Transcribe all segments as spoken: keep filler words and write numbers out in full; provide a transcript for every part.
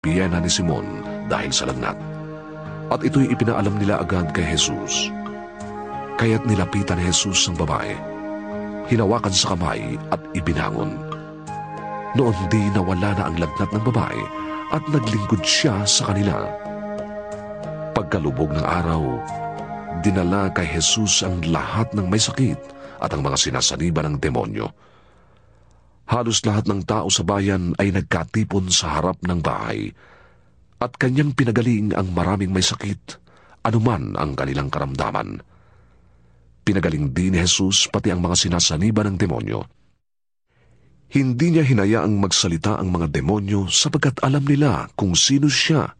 piyena ni Simon dahil sa lagnat. At ito'y ipinaalam nila agad kay Jesus. Kaya't nilapitan ni Jesus ang babae, hinawakan sa kamay at ibinangon. Noon di nawala na ang lagnat ng babae at naglingkod siya sa kanila. Pagkalubog ng araw, dinala kay Jesus ang lahat ng may sakit at ang mga sinasaniba ng demonyo. Halos lahat ng tao sa bayan ay nagkatipon sa harap ng bahay at kanyang pinagaling ang maraming may sakit, anuman ang kanilang karamdaman. Pinagaling din ni Jesus pati ang mga sinasaniba ng demonyo. Hindi niya hinayaang magsalita ang mga demonyo sapagkat alam nila kung sino siya.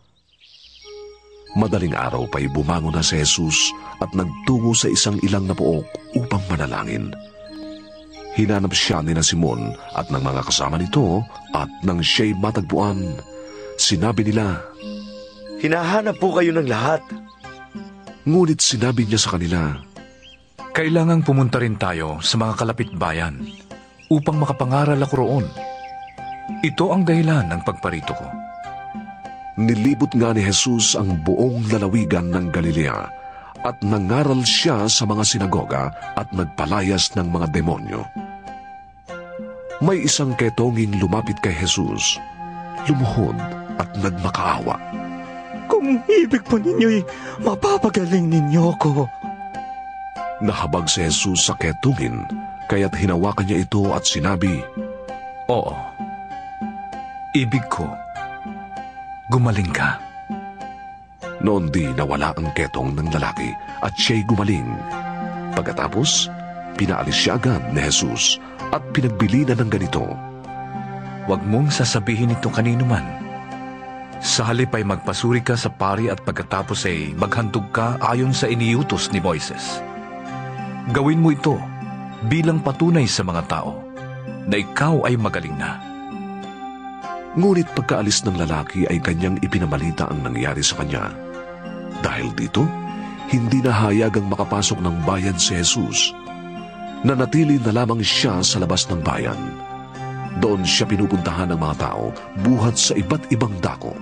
Madaling araw pa'y bumangon na si Jesus at nagtungo sa isang ilang na pook upang manalangin. Hinanap siya ni na Simon at ng mga kasama nito at nang siya'y matagpuan, sinabi nila, "Hinahanap po kayo ng lahat." Ngunit sinabi niya sa kanila, "Kailangang pumunta rin tayo sa mga kalapit bayan upang makapangaral ako roon. Ito ang dahilan ng pagparito ko." Nilibot nga ni Jesus ang buong lalawigan ng Galilea at nangaral siya sa mga sinagoga at nagpalayas ng mga demonyo. May isang ketonging lumapit kay Jesus, lumuhod at nagmakaawa. "Kung ibig po ninyo'y mapapagaling ninyo ko." Nahabag si Jesus sa ketungin, kaya't hinawakan niya ito at sinabi, "Oo, ibig ko, gumaling ka." Noon di nawala ang ketong ng lalaki at siya'y gumaling. Pagkatapos, pinaalis siya agad ni Jesus at pinagbilinan ng ganito, "Huwag mong sasabihin ito kanino man. Sa halip ay magpasuri ka sa pari at pagkatapos ay maghandog ka ayon sa iniutos ni Moises. Gawin mo ito bilang patunay sa mga tao na ikaw ay magaling na." Ngunit pagkaalis ng lalaki ay kanyang ipinabalita ang nangyari sa kanya. Dahil dito, hindi na hayagang makapasok ng bayan si Jesus. Nanatili na lamang siya sa labas ng bayan. Doon siya pinupuntahan ng mga tao buhat sa iba't ibang dako.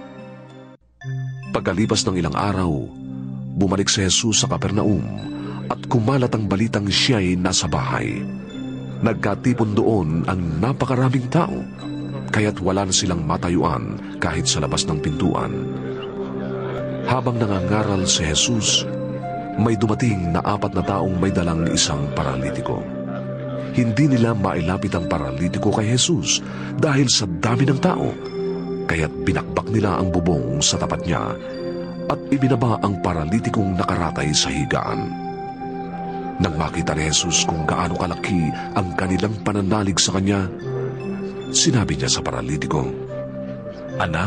Pagkalipas ng ilang araw, bumalik si Jesus sa Capernaum at kumalat ang balitang siya'y nasa bahay. Nagkatipon doon ang napakaraming tao, kaya't wala na silang matayuan kahit sa labas ng pintuan. Habang nangangaral si Jesus, may dumating na apat na taong may dalang isang paralitiko. Hindi nila mailapit ang paralitiko kay Jesus dahil sa dami ng tao, kaya't binakbak nila ang bubong sa tapat niya at ibinaba ang paralitikong nakaratay sa higaan. Nang makita ni Jesus kung gaano kalaki ang kanilang pananalig sa kanya, sinabi niya sa paralitiko, "Anak,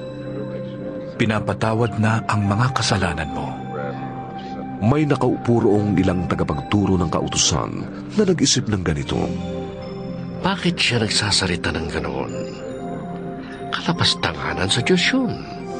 pinapatawad na ang mga kasalanan mo." May nakaupo roong ilang tagapagturo ng kautusan na nag-isip ng ganito, "Bakit siya nagsasalita ng ganoon? Kalapastanganan sa Diyos yun.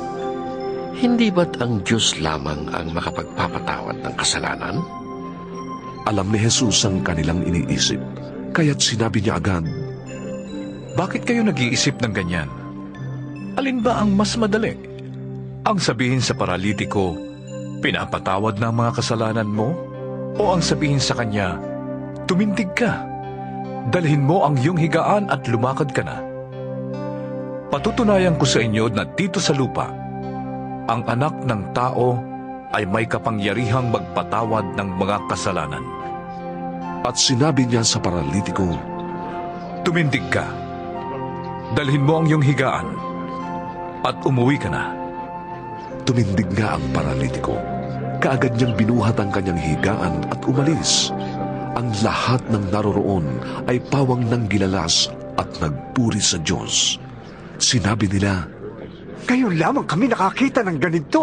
Hindi ba't ang Diyos lamang ang makapagpapatawad ng kasalanan?" Alam ni Jesus ang kanilang iniisip, kaya't sinabi niya agad, "Bakit kayo nag-iisip ng ganyan? Alin ba ang mas madali? Ang sabihin sa paralitiko, pinapatawad na ang mga kasalanan mo? O ang sabihin sa kanya, tumindig ka, dalhin mo ang iyong higaan at lumakad ka na? Patutunayan ko sa inyo na dito sa lupa, ang anak ng tao ay may kapangyarihang magpatawad ng mga kasalanan." At sinabi niya sa paralitiko, "Tumindig ka, dalhin mo ang iyong higaan at umuwi ka na." Tumindig nga ang paralitiko. Kaagad niyang binuhat ang kanyang higaan at umalis. Ang lahat ng naroroon ay pawang nang gilalas at nagpuri sa Diyos. Sinabi nila, "Ngayon lamang kami nakakita ng ganito."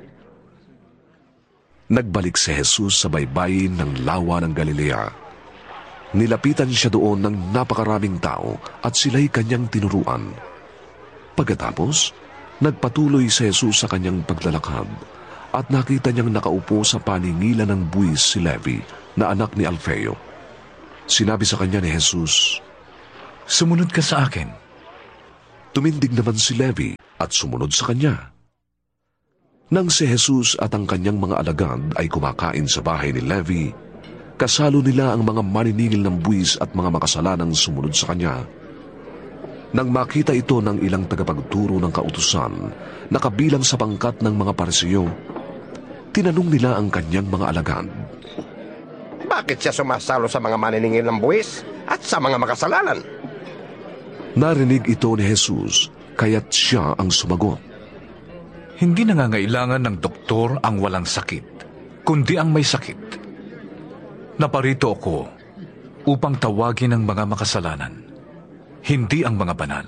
Nagbalik si Jesus sa baybayin ng lawa ng Galilea. Nilapitan siya doon ng napakaraming tao at sila'y kanyang tinuruan. Pagkatapos, nagpatuloy si Jesus sa kanyang paglalakad at nakita niyang nakaupo sa paningilan ng buwis si Levi na anak ni Alfeo. Sinabi sa kanya ni Jesus, "Sumunod ka sa akin." Tumindig naman si Levi at sumunod sa kanya. Nang si Jesus at ang kanyang mga alagad ay kumakain sa bahay ni Levi, kasalo nila ang mga maniningil ng buwis at mga makasalanang sumunod sa kanya. Nang makita ito ng ilang tagapagturo ng kautusan na kabilang sa pangkat ng mga Parisiyo, tinanong nila ang kanyang mga alagad, Bakit siya sumasalo sa mga maniningil ng buwis at sa mga makasalanan? Narinig ito ni Jesus, kaya't siya ang sumagot. Hindi nangangailangan ng doktor ang walang sakit, kundi ang may sakit. Naparito ako upang tawagin ang mga makasalanan, hindi ang mga banal.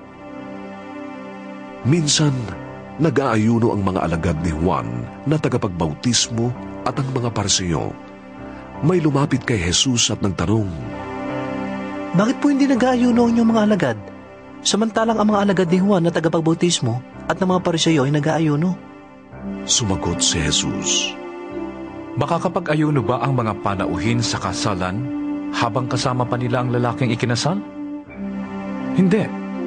Minsan, nag-aayuno ang mga alagad ni Juan na tagapagbautismo at ang mga Parisiyo. May lumapit kay Jesus at nagtanong, Bakit po hindi nag-aayuno ang inyong mga alagad? Samantalang ang mga alagad ni Juan na tagapagbautismo at ng mga Parisiyo ay nag-aayuno. Sumagot si Jesus, Makakapag-ayuno ba ang mga panauhin sa kasalan habang kasama pa nila ang lalaking ikinasal? Hindi.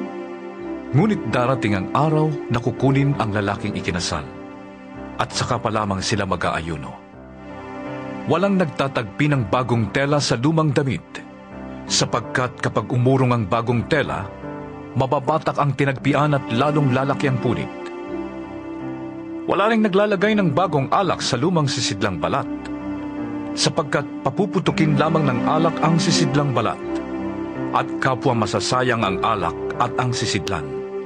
Ngunit darating ang araw na kukunin ang lalaking ikinasal at saka pa lamang sila mag-aayuno. Walang nagtatagpi ng bagong tela sa lumang damit, sapagkat kapag umurong ang bagong tela, mababatak ang tinagpian at lalong lalaki ang punit. Wala ring naglalagay ng bagong alak sa lumang sisidlang balat, sapagkat papuputukin lamang ng alak ang sisidlang balat, at kapwa masasayang ang alak at ang sisidlan.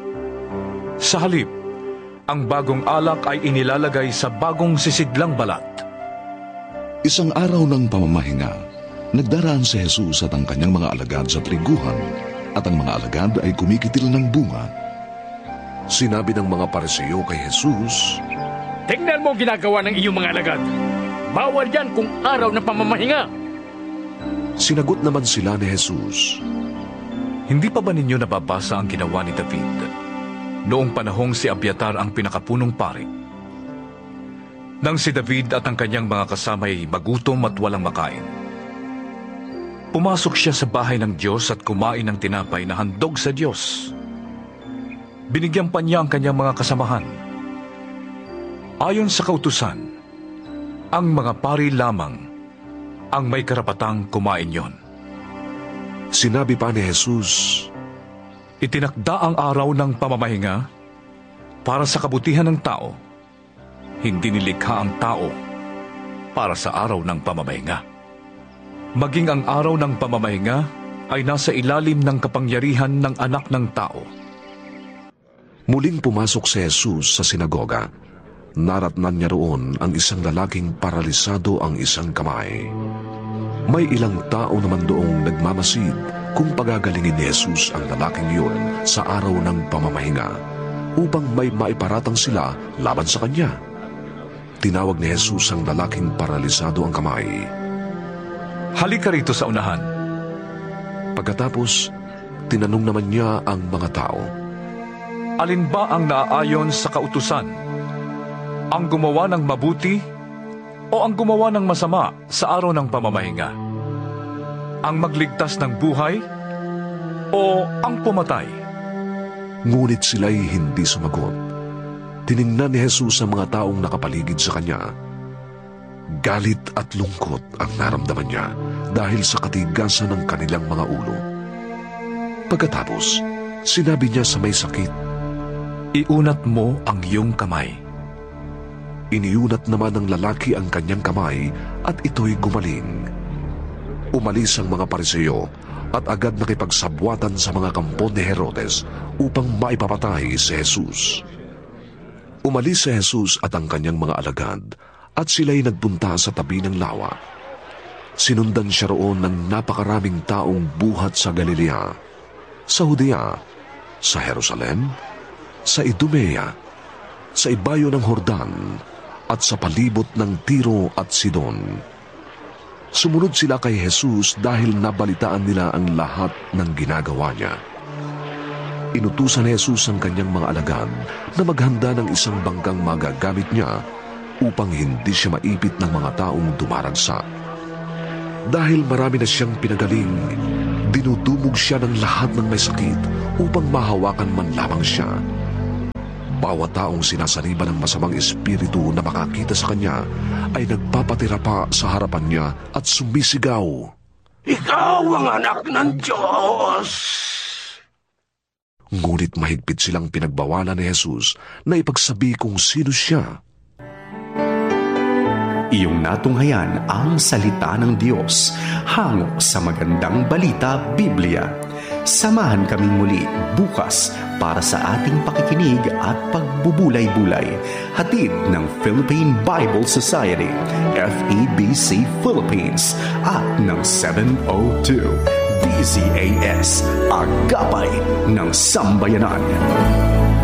Sa halip, ang bagong alak ay inilalagay sa bagong sisidlang balat. Isang araw ng pamamahinga, nagdaraan si Jesus at ang kanyang mga alagad sa triguhan, at ang mga alagad ay kumikitil ng bunga. Sinabi ng mga Parisiyo kay Jesus, Tingnan mo ang ginagawa ng iyong mga alagad. Bawal yan kung araw ng pamamahinga. Sinagot naman sila ni Jesus, Hindi pa ba ninyo nababasa ang ginawa ni David noong panahong si Abiatar ang pinakapunong pari? Nang si David at ang kanyang mga kasamay magutom at walang makain, pumasok siya sa bahay ng Diyos at kumain ng tinapay na handog sa Diyos. Binigyan pa niya ang kanyang mga kasamahan. Ayon sa kautusan, ang mga pari lamang ang may karapatang kumain yon. Sinabi pa ni Jesus, Itinakda ang araw ng pamamahinga para sa kabutihan ng tao. Hindi nilikha ang tao para sa araw ng pamamahinga. Maging ang araw ng pamamahinga ay nasa ilalim ng kapangyarihan ng anak ng tao. Muling pumasok si Jesus sa sinagoga. Naratnan niya roon ang isang lalaking paralisado ang isang kamay. May ilang tao naman doong nagmamasid kung pagagalingin ni Jesus ang lalaking yun sa araw ng pamamahinga upang may maiparatang sila laban sa kanya. Tinawag ni Jesus ang lalaking paralisado ang kamay. Halika rito sa unahan. Pagkatapos, tinanong naman niya ang mga tao, Alin ba ang naaayon sa kautusan? Ang gumawa ng mabuti o ang gumawa ng masama sa araw ng pamamahinga? Ang magligtas ng buhay o ang pumatay? Ngunit sila'y hindi sumagot. Tiningnan ni Jesus ang mga taong nakapaligid sa kanya. Galit at lungkot ang naramdaman niya dahil sa katigasan ng kanilang mga ulo. Pagkatapos, sinabi niya sa may sakit, Iunat mo ang iyong kamay. Iniunat naman ng lalaki ang kanyang kamay at ito'y gumaling. Umalis ang mga Parisiyo at agad nakipagsabwatan sa mga kampo ni Herodes upang maipapatay si Jesus. Umalis si Jesus at ang kanyang mga alagad at sila'y nagpunta sa tabi ng lawa. Sinundan siya roon ng napakaraming taong buhat sa Galilea, sa Judea, sa Jerusalem, sa Idumea, sa ibayo ng Jordan, at sa palibot ng Tiro at Sidon. Sumunod sila kay Jesus dahil nabalitaan nila ang lahat ng ginagawa niya. Inutusan ni Jesus ang kanyang mga alagad na maghanda ng isang bangkang magagamit niya upang hindi siya maipit ng mga taong dumaragsa. Dahil marami na siyang pinagaling, dinudumog siya ng lahat ng may sakit upang mahawakan man lamang siya. Bawat taong sinasaniba ng masamang espiritu na makakita sa kanya ay nagpapatira pa sa harapan niya at sumisigaw, Ikaw ang anak ng Diyos! Ngunit mahigpit silang pinagbawalan ni Jesus na ipagsabi kung sino siya. Iyong natunghayan ang salita ng Diyos hango sa Magandang Balita Biblia. Samahan kaming muli bukas para sa ating pakikinig at pagbubulay-bulay. Hatid ng Philippine Bible Society, F E B C Philippines at ng seven oh two D Z A S, Agapay ng Sambayanan.